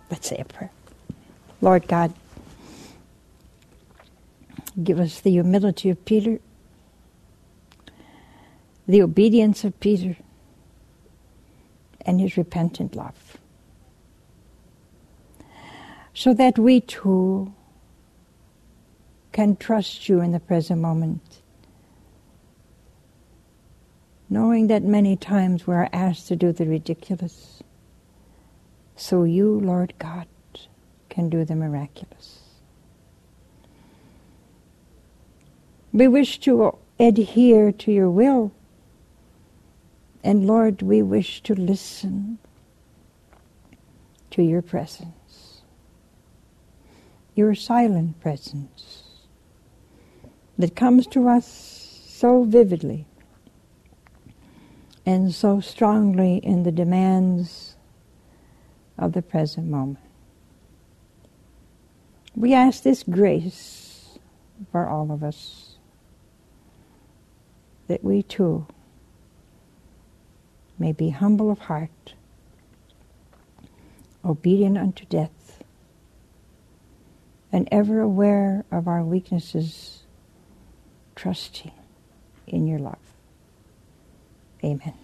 Let's say a prayer. Lord God, give us the humility of Peter, the obedience of Peter, and his repentant love, so that we too can trust you in the present moment, knowing that many times we are asked to do the ridiculous, so you, Lord God, can do the miraculous. We wish to adhere to your will, and Lord, we wish to listen to your presence, your silent presence that comes to us so vividly and so strongly in the demands of the present moment. We ask this grace for all of us, that we too may be humble of heart, obedient unto death, and ever aware of our weaknesses, trusting in your love. Amen.